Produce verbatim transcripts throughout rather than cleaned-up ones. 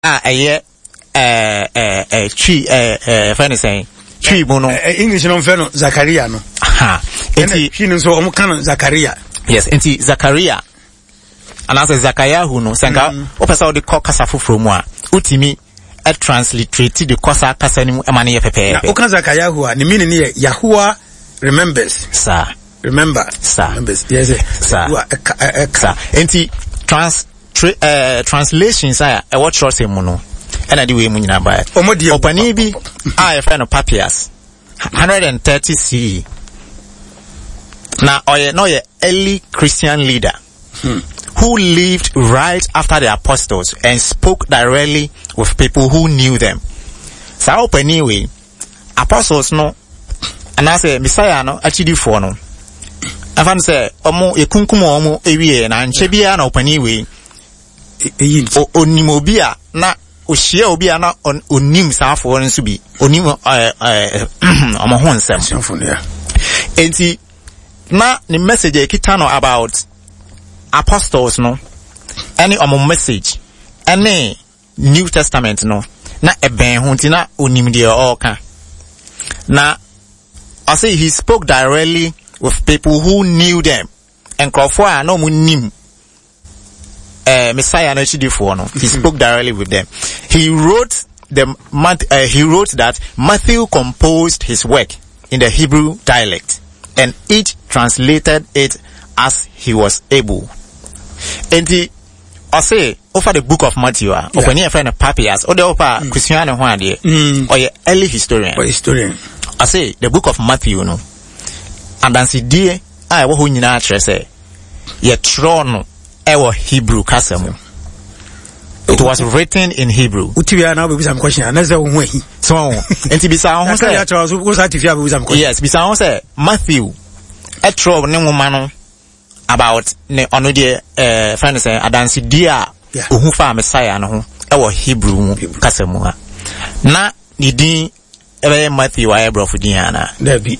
ah eye eh eh eh chi eh eh friend saying chi mu no English no fe no Zakaria no ha enti chi no so omo kan Zakaria yes enti Zakaria anase Zakayahu no senga opesa o de kasa foforo mu a utimi a transliterate the kosa kasa ni mu e ma ne ye pepe na o kan Zakayahu a ne meaning ne Yahuwah remembers sir remember sir remembers yes sir sir enti trans tra, uh, translations are e what trust mu no e na di we mu nyina ba opani bi a e friend Papias one hundred thirty C E na oye no ye early Christian leader hmm. who lived right after the apostles and spoke directly with people who knew them. Sa opani we apostles no anase Messiah no achidi fo no afan say omo ekunkum omo ewie na nche bia na opani we eyin onimo bia na ohia obi na onim saafo nso bi onim eh eh omo ho nsem enti na the message ekita no about apostles no any omo message any New Testament no na eben ho ntina onim de oka na I say he spoke directly with people who knew them and crofo no mu nim eh Messiah no chidifo no he spoke directly with them. He wrote the uh, he wrote that Matthew composed his work in the Hebrew dialect and each translated it as he was able. And he I say over the book of Matthew yeah. open here friend Papias or the opa Christian ho ade or your early historian or historian I say the book of Matthew no and dan si die I wo ho nyina akere say ye tro no e wo Hebrew kasam. It was written in Hebrew. Utibia na be some question anase wo ho hi so enti bisa ho say yes bisa ho say Matthew e tro ne nwoma no about ne ono de eh friend say adansi dia ohu fa Messiah no ho e wo Hebrew mu kasam ha na ni din e Matthew wa ebro fudin ana da bi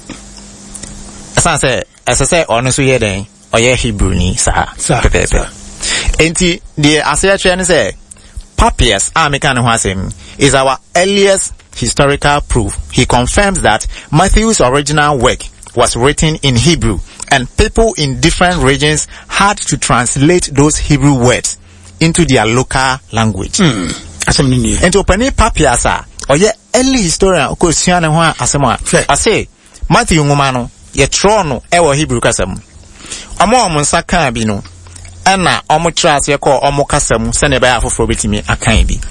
asan say ese say ono so ye den oye Hebrew ni sa pepepe enti the asaya chen say Papias American ho asem is our earliest historical proof. He confirms that Matthew's original work was written in Hebrew and people in different regions had to translate those Hebrew words into their local language. Mm. Asem ni enti opani Papias a oye early historian okosua ne ho asem a I say Matthew ngoma no ye tro no e wo Hebrew kasam omo omo nsa kan bi no ana omo trase ko omo kasam se ne ba afoforo betimi akan bi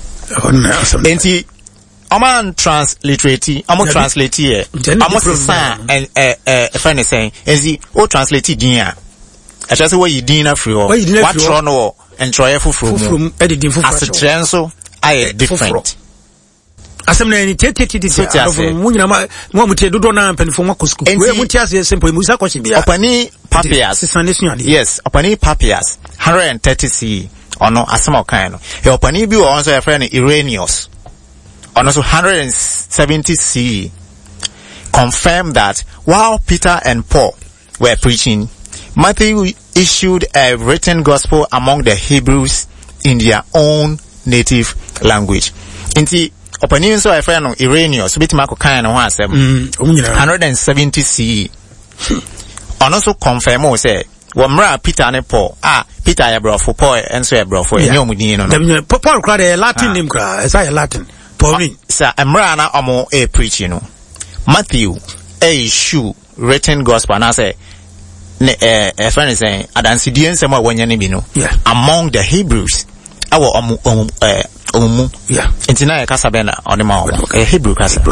enti omo transliterate omo translate here omo sa eh eh friend saying ezi o translate din a I just say what you din na free o what tro no entroy afoforo mu as trenso I different asem na ni tete tete tete mu nyina ma mu amute dodo na mpanifo nwa kosku we mu tiase simple mu sa question bia opani Papias yes opani Papias one hundred thirty C E ono asem okan no e opani bi won so e friend Irenaeus ono so one hundred seventy C E confirmed that while Peter and Paul were preaching, Matthew issued a written gospel among the Hebrews in their own native language. Inti opani so e friend Irenaeus bitima ko kan no ho asem one hundred seventy C E ono so confirm o say wamra Peter ne Paul ah Peter ya brofo Paul enso ya brofo enye omudin no no Paul kra the Latin name kra is that Latin Paul sa amra na omo e preach no Matthew a issue written gospel na say ne eh eh friend say adansidie nsem a wanya ne bi no among the Hebrews awo omo omo eh omo yeah enti na ya kasa be na onema omo eh Hebrew kasa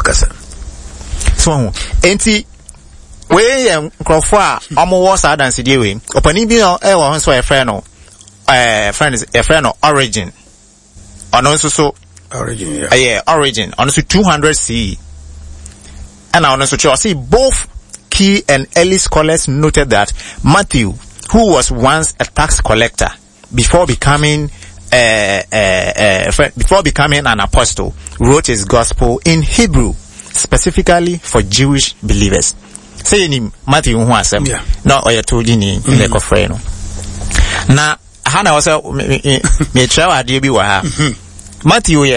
so enti we yem crofo a omo wo sa dance die we opani bi no e wo so e friend no eh friend is a friend no Origin ono so so Origin yeah yeah Origin ono so two hundred C E and ono so you see both key and early scholars noted that Matthew, who was once a tax collector before becoming uh, uh, uh before becoming an apostle, wrote his gospel in Hebrew specifically for Jewish believers. Say him Matthew who asem no oya told ni in the kofre no na hana wasa me me trawa de bi wa ha Matthew